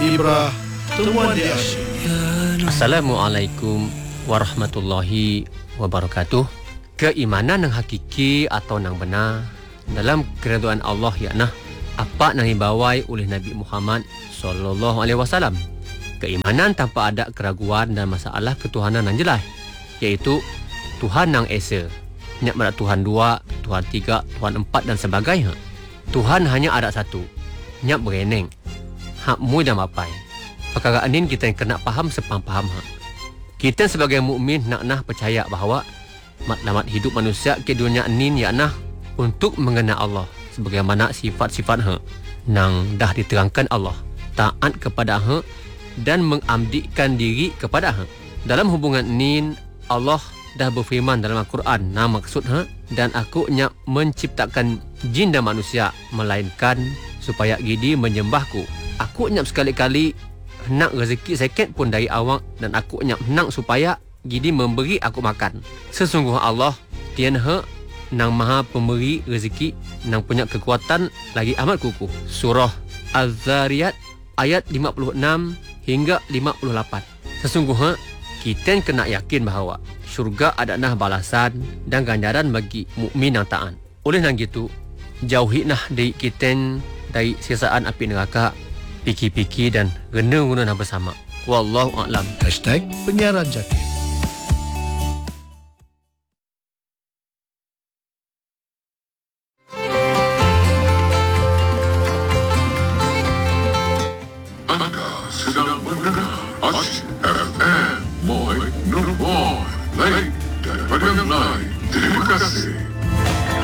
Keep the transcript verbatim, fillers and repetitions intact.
Ibrah Temuan di Asyik. Assalamualaikum warahmatullahi wabarakatuh. Keimanan yang hakiki atau yang benar dalam keridhaan Allah yakna apa yang dibawai oleh Nabi Muhammad sallallahu alaihi wasallam. Keimanan tanpa ada keraguan dan masalah ketuhanan yang jelas, iaitu Tuhan yang Esa. Nyak ada Tuhan dua, Tuhan tiga, Tuhan empat dan sebagainya. Tuhan hanya ada satu. Nyak bereneng. Hak mui dan mapai. Perkara ini kita yang kena faham sepaham-paham hak. Kita sebagai mukmin nak nah percaya bahawa matlamat hidup manusia ke dunia ini yakna untuk mengenal Allah sebagaimana sifat-sifat hak nang dah diterangkan Allah, taat kepada hak dan mengabdikan diri kepada hak. Dalam hubungan ini Allah dah berfirman dalam Al-Quran, nah maksud hak dan aku nyak menciptakan jin dan manusia melainkan supaya gidi menyembahku. Aku nyap sekali-kali nak rezeki sikit pun dari awak dan aku nyap nak supaya gidi memberi aku makan. Sesungguh Allah Tian He nang maha pemberi rezeki, nang punya kekuatan lagi amat kukuh. Surah Az-Zariyat ayat lima puluh enam hingga lima puluh lapan. Sesungguhnya kita kena yakin bahawa syurga adalah balasan dan ganjaran bagi mukmin yang taat. Oleh nang gitu, jauhi nah dari kita dari sisaan api neraka, piki-piki dan gena-guna bersama. Wallahu a'lam. Hashtag Penyiaran Jati.